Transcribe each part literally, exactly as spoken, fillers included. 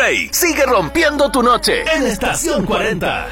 Rey sigue rompiendo tu noche en Estación cuarenta.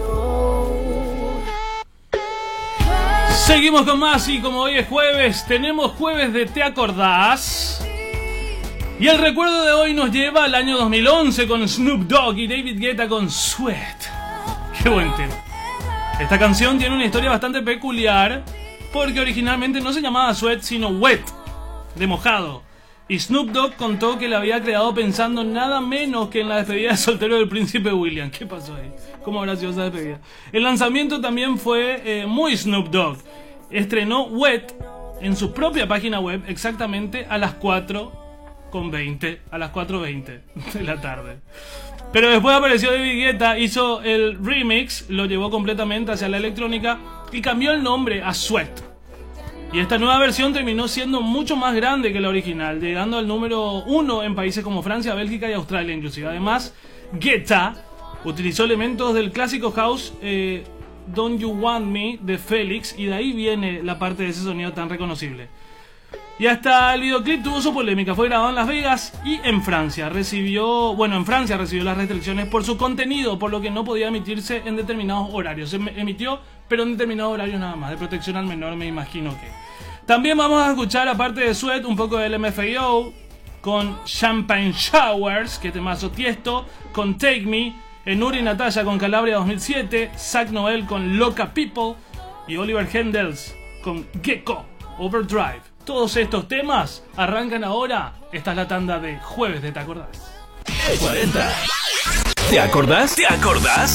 Seguimos con más y como hoy es jueves, tenemos jueves de ¿Te acordás? Y el recuerdo de hoy nos lleva al año dos mil once con Snoop Dogg y David Guetta con Sweat. Qué buen tema. Esta canción tiene una historia bastante peculiar porque originalmente no se llamaba Sweat sino Wet, de mojado. Y Snoop Dogg contó que la había creado pensando nada menos que en la despedida de soltero del príncipe William. ¿Qué pasó ahí? ¿Cómo habrá sido esa despedida? El lanzamiento también fue eh, muy Snoop Dogg. Estrenó Wet en su propia página web exactamente a las cuatro con veinte, a las cuatro veinte de la tarde. Pero después apareció David Guetta, hizo el remix, lo llevó completamente hacia la electrónica y cambió el nombre a Sweat. Y esta nueva versión terminó siendo mucho más grande que la original, llegando al número uno en países como Francia, Bélgica y Australia inclusive. Además, Guetta utilizó elementos del clásico house eh, Don't You Want Me de Félix, y de ahí viene la parte de ese sonido tan reconocible. Y hasta el videoclip tuvo su polémica, fue grabado en Las Vegas y en Francia. Recibió, bueno, en Francia recibió las restricciones por su contenido, por lo que no podía emitirse en determinados horarios. Se emitió, pero en determinados horarios nada más, de protección al menor, me imagino que. También vamos a escuchar, aparte de Sweat, un poco del M F A O con Champagne Showers, que temazo. Tiesto con Take Me, Enuri y Natalia con Calabria dos mil siete, Zach Noel con Loca People y Oliver Hendels con Gecko Overdrive. Todos estos temas arrancan ahora. Esta es la tanda de Jueves de ¿Te acordás? cuarenta. ¿Te acordás? ¿Te acordás?